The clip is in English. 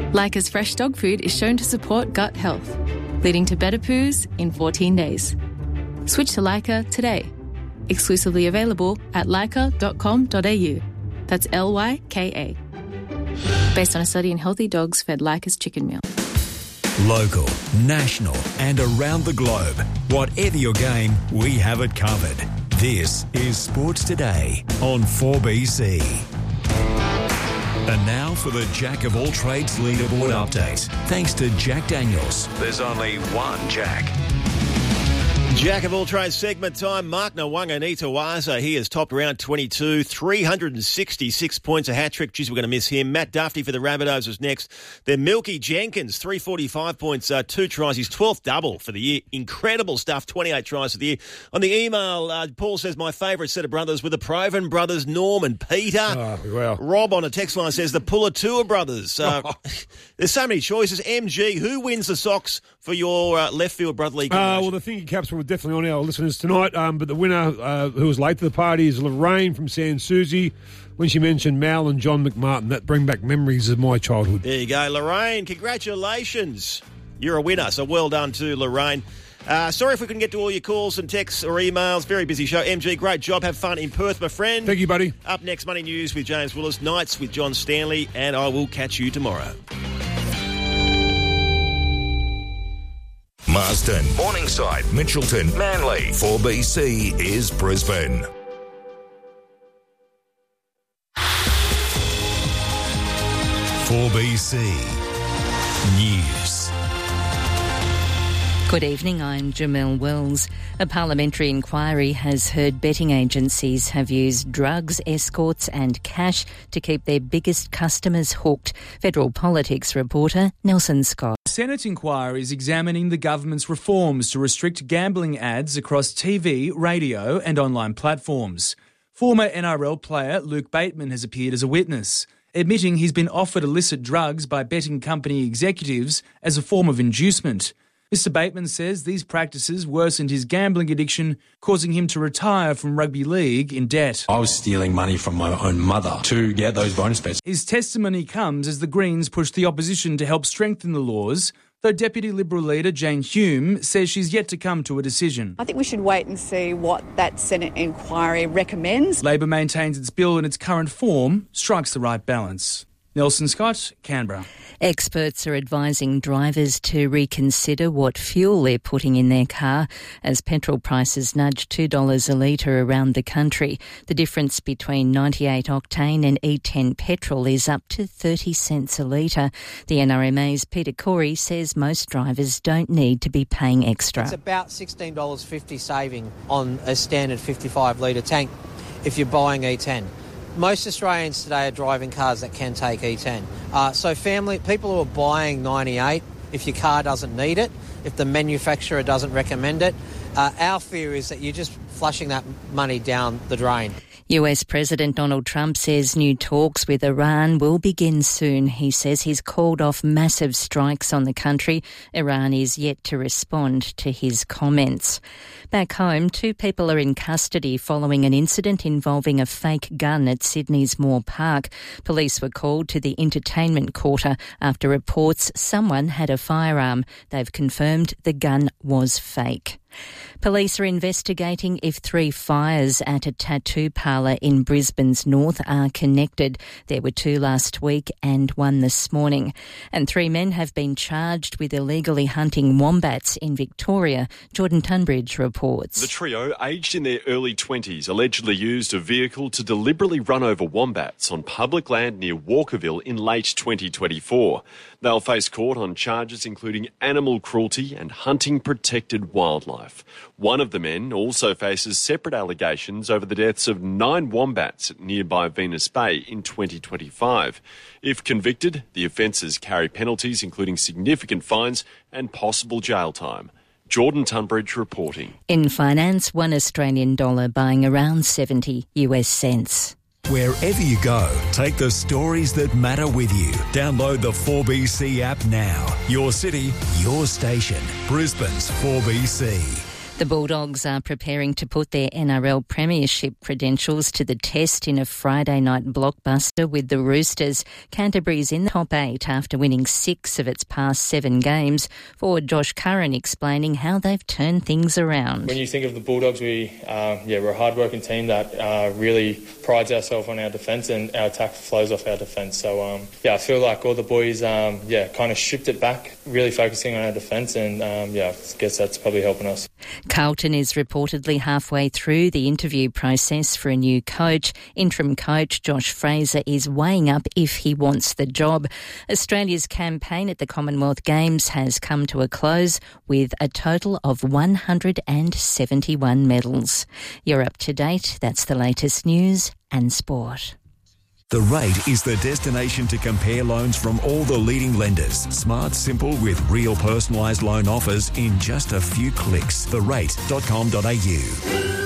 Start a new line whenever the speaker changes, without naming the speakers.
Leica's fresh dog food is shown to support gut health, leading to better poos in 14 days. Switch to Leica today. Exclusively available at leica.com.au. That's Lyka. Based on a study in healthy dogs fed Leica's chicken meal.
Local, national and around the globe. Whatever your game, we have it covered. This is Sports Today on 4BC. And now for the Jack of all trades leaderboard update. Thanks to Jack Daniels. There's only one Jack.
Jack of all trades segment time. Mark Nwanganitawaza, he has topped round 22, 366 points, a hat-trick. Geez, we're going to miss him. Matt Duffy for the Rabbitohs was next. Then Milky Jenkins, 345 points, 2 tries, his 12th double for the year. Incredible stuff, 28 tries for the year. On the email, Paul says, my favourite set of brothers were the Proven brothers, Norm and Peter.
Oh, wow.
Rob on a text line says the Pulatua brothers. There's so many choices. MG, who wins the socks for your left field brotherly combination?
Well, the thinking caps were definitely on our listeners tonight, but the winner who was late to the party is Lorraine from San Susie. When she mentioned Mal and John McMartin, that bring back memories of my childhood.
There you go, Lorraine. Congratulations. You're a winner, so well done to Lorraine. Sorry if we couldn't get to all your calls and texts or emails. Very busy show. MG, great job. Have fun in Perth, my friend.
Thank you, buddy.
Up next, Money News with James Willis, Nights with John Stanley, and I will catch you tomorrow.
Marsden, Morningside, Mitchelton, Manly. 4BC is Brisbane. .4BC News.
Good evening, I'm Jamel Wells. A parliamentary inquiry has heard betting agencies have used drugs, escorts and cash to keep their biggest customers hooked. Federal Politics reporter Nelson Scott.
The Senate inquiry is examining the government's reforms to restrict gambling ads across TV, radio and online platforms. Former NRL player Luke Bateman has appeared as a witness, admitting he's been offered illicit drugs by betting company executives as a form of inducement. Mr. Bateman says these practices worsened his gambling addiction, causing him to retire from rugby league in debt.
I was stealing money from my own mother to get those bonus bets.
His testimony comes as the Greens push the opposition to help strengthen the laws, though Deputy Liberal leader Jane Hume says she's yet to come to a decision.
I think we should wait and see what that Senate inquiry recommends.
Labor maintains its bill in its current form strikes the right balance. Nelson Scott, Canberra.
Experts are advising drivers to reconsider what fuel they're putting in their car as petrol prices nudge $2 a litre around the country. The difference between 98 octane and E10 petrol is up to 30 cents a litre. The NRMA's Peter Corey says most drivers don't need to be paying extra.
It's about $16.50 saving on a standard 55-litre tank if you're buying E10. Most Australians today are driving cars that can take E10. So people who are buying 98, if your car doesn't need it, if the manufacturer doesn't recommend it, our fear is that you're just flushing that money down the drain.
US President Donald Trump says new talks with Iran will begin soon. He says he's called off massive strikes on the country. Iran is yet to respond to his comments. Back home, 2 people are in custody following an incident involving a fake gun at Sydney's Moore Park. Police were called to the entertainment quarter after reports someone had a firearm. They've confirmed the gun was fake. Police are investigating if 3 fires at a tattoo parlour in Brisbane's north are connected. There were 2 last week and 1 this morning. And 3 men have been charged with illegally hunting wombats in Victoria. Jordan Tunbridge reports.
The trio, aged in their early 20s, allegedly used a vehicle to deliberately run over wombats on public land near Walkerville in late 2024. They'll face court on charges including animal cruelty and hunting protected wildlife. One of the men also faces separate allegations over the deaths of 9 wombats at nearby Venus Bay in 2025. If convicted, the offences carry penalties including significant fines and possible jail time. Jordan Tunbridge reporting.
In finance, $1 Australian buying around 70 US cents.
Wherever you go, take the stories that matter with you. Download the 4BC app now. Your city, your station. Brisbane's 4BC.
The Bulldogs are preparing to put their NRL Premiership credentials to the test in a Friday night blockbuster with the Roosters. Canterbury's in the top 8 after winning 6 of its past 7 games. Forward Josh Curran explaining how they've turned things around.
When you think of the Bulldogs, we're a hard-working team that really prides ourselves on our defence, and our attack flows off our defence. So, I feel like all the boys, kind of stripped it back, really focusing on our defence, and, I guess that's probably helping us.
Carlton is reportedly halfway through the interview process for a new coach. Interim coach Josh Fraser is weighing up if he wants the job. Australia's campaign at the Commonwealth Games has come to a close with a total of 171 medals. You're up to date. That's the latest news and sport.
The Rate is the destination to compare loans from all the leading lenders. Smart, simple, with real personalised loan offers in just a few clicks. therate.com.au.